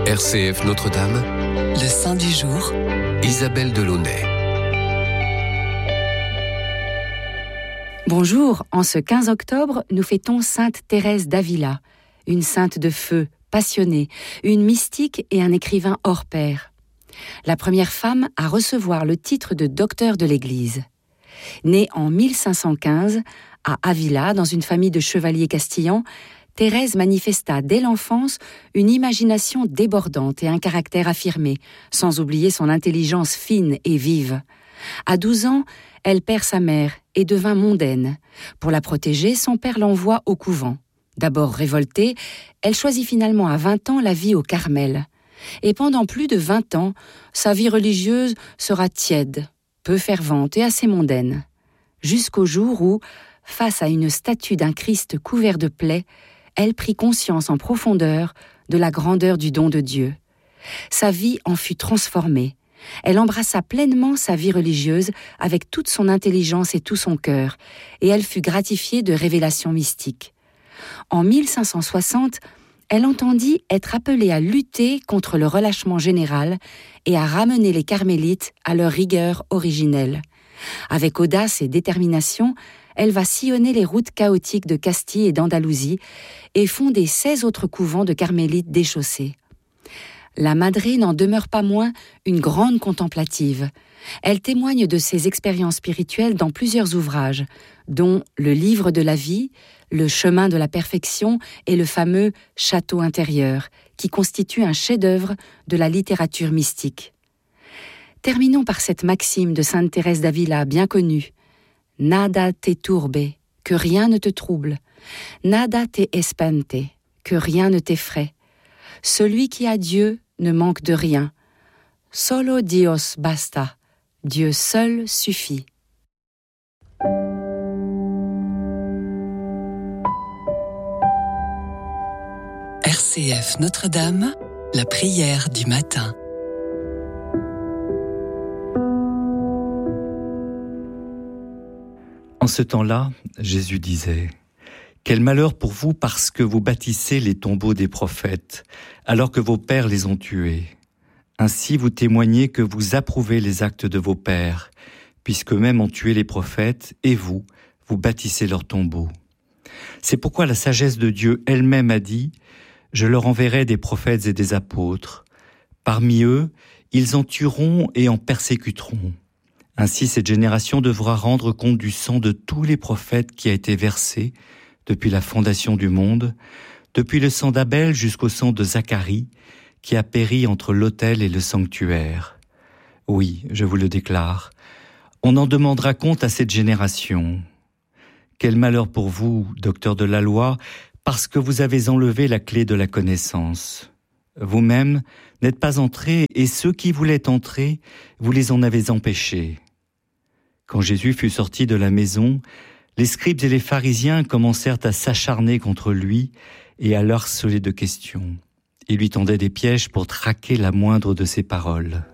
RCF Notre-Dame, le Saint du jour, Isabelle Delaunay. Bonjour, en ce 15 octobre, nous fêtons Sainte Thérèse d'Avila, une sainte de feu, passionnée, une mystique et un écrivain hors pair. La première femme à recevoir le titre de docteur de l'Église. Née en 1515 à Avila, dans une famille de chevaliers castillans, Thérèse manifesta dès l'enfance une imagination débordante et un caractère affirmé, sans oublier son intelligence fine et vive. À 12 ans, elle perd sa mère et devint mondaine. Pour la protéger, son père l'envoie au couvent. D'abord révoltée, elle choisit finalement à 20 ans la vie au Carmel. Et pendant plus de 20 ans, sa vie religieuse sera tiède, peu fervente et assez mondaine. Jusqu'au jour où, face à une statue d'un Christ couvert de plaies, elle prit conscience en profondeur de la grandeur du don de Dieu. Sa vie en fut transformée. Elle embrassa pleinement sa vie religieuse avec toute son intelligence et tout son cœur, et elle fut gratifiée de révélations mystiques. En 1560, elle entendit être appelée à lutter contre le relâchement général et à ramener les carmélites à leur rigueur originelle. Avec audace et détermination, elle va sillonner les routes chaotiques de Castille et d'Andalousie et fonder 16 autres couvents de carmélites déchaussés. La Madré n'en demeure pas moins une grande contemplative. Elle témoigne de ses expériences spirituelles dans plusieurs ouvrages, dont le Livre de la vie, le Chemin de la perfection et le fameux Château intérieur, qui constitue un chef-d'œuvre de la littérature mystique. Terminons par cette maxime de Sainte Thérèse d'Avila bien connue. Nada te turbe, que rien ne te trouble. Nada te espante, que rien ne t'effraie. Celui qui a Dieu ne manque de rien. Solo Dios basta. Dieu seul suffit. RCF Notre-Dame, la prière du matin. En ce temps-là, Jésus disait « Quel malheur pour vous parce que vous bâtissez les tombeaux des prophètes, alors que vos pères les ont tués. Ainsi vous témoignez que vous approuvez les actes de vos pères, puisqu'eux-mêmes ont tué les prophètes, et vous bâtissez leurs tombeaux. C'est pourquoi la sagesse de Dieu elle-même a dit « Je leur enverrai des prophètes et des apôtres. Parmi eux, ils en tueront et en persécuteront. Ainsi, cette génération devra rendre compte du sang de tous les prophètes qui a été versé depuis la fondation du monde, depuis le sang d'Abel jusqu'au sang de Zacharie, qui a péri entre l'autel et le sanctuaire. Oui, je vous le déclare, on en demandera compte à cette génération. Quel malheur pour vous, docteurs de la loi, parce que vous avez enlevé la clé de la connaissance. Vous-même n'êtes pas entrés, et ceux qui voulaient entrer, vous les en avez empêchés. » Quand Jésus fut sorti de la maison, les scribes et les pharisiens commencèrent à s'acharner contre lui et à l'harceler de questions. Ils lui tendaient des pièges pour traquer la moindre de ses paroles.